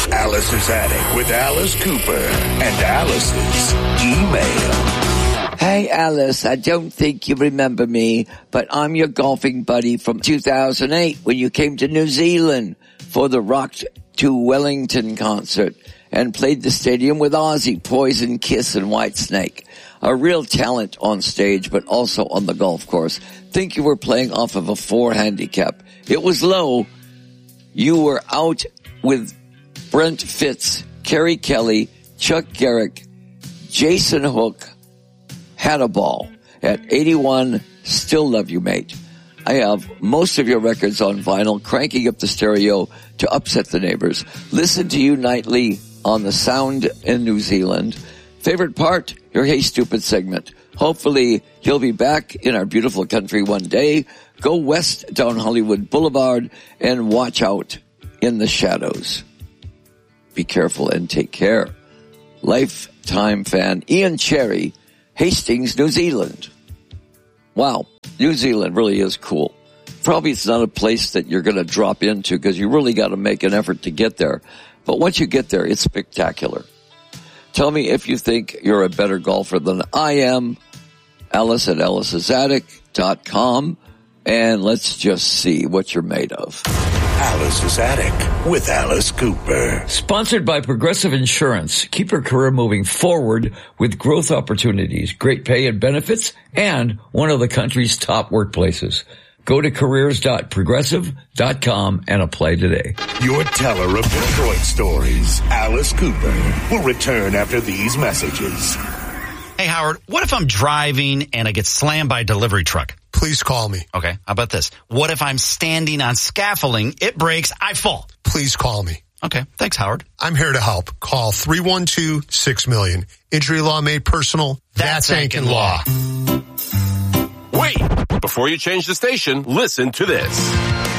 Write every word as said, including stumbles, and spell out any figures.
Alice's Attic with Alice Cooper and Alice's email. Hey, Alice, I don't think you remember me, but I'm your golfing buddy from two thousand eight when you came to New Zealand for the Rock to Wellington concert and played the stadium with Ozzy, Poison, Kiss, and Whitesnake. A real talent on stage, but also on the golf course. Think you were playing off of a four handicap. It was low. You were out with Brent Fitz, Kerry Kelly, Chuck Garrick, Jason Hook, had a ball at eighty-one. Still love you, mate. I have most of your records on vinyl, cranking up the stereo to upset the neighbors. Listen to you nightly on the Sound in New Zealand. Favorite part? Your Hey Stupid segment. Hopefully you'll be back in our beautiful country one day. Go west down Hollywood Boulevard and watch out in the shadows. Be careful and take care. Lifetime fan Ian Cherry, Hastings, New Zealand. Wow, New Zealand really is cool. Probably it's not a place that you're going to drop into because you really got to make an effort to get there. But once you get there, it's spectacular. Tell me if you think you're a better golfer than I am. Alice at alice's attic dot com. And let's just see what you're made of. Alice's Attic with Alice Cooper. Sponsored by Progressive Insurance. Keep your career moving forward with growth opportunities, great pay and benefits, and one of the country's top workplaces. Go to careers dot progressive dot com and apply today. Your teller of Detroit stories, Alice Cooper, will return after these messages. Hey, Howard, what if I'm driving and I get slammed by a delivery truck? Please call me. Okay, how about this? What if I'm standing on scaffolding, it breaks, I fall? Please call me. Okay, thanks, Howard. I'm here to help. Call three one two, six million. Injury law made personal. That's, That's Ankin Law. Wait! Before you change the station, listen to this.